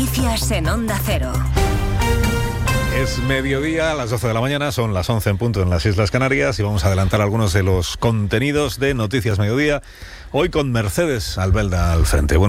Noticias en Onda Cero. Es mediodía, a las 12 de la mañana, son las 11 en punto en las Islas Canarias y vamos a adelantar algunos de los contenidos de Noticias Mediodía, hoy con Mercedes Albelda al frente.